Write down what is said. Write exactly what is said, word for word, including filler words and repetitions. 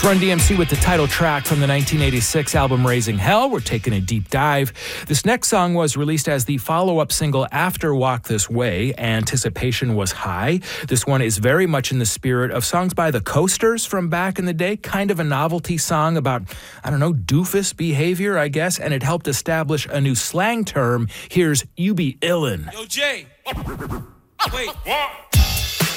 Run D M C with the title track from the nineteen eighty-six album Raising Hell. We're taking a deep dive. This next song was released as the follow-up single after Walk This Way. Anticipation was high. This one is very much in the spirit of songs by the Coasters from back in the day, kind of a novelty song about, I don't know, doofus behavior, I guess, and it helped establish a new slang term. Here's You Be Illin'. Yo, Jay. Wait. What?